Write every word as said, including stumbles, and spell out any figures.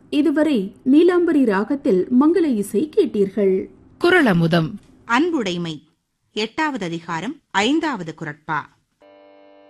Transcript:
இதுவரை நீலாம்பரி ராகத்தில் மங்கள இசை கேட்டீர்கள். குறளமுதம் அன்புடைமை எட்டாவது அதிகாரம் ஐந்தாவது குறட்பா.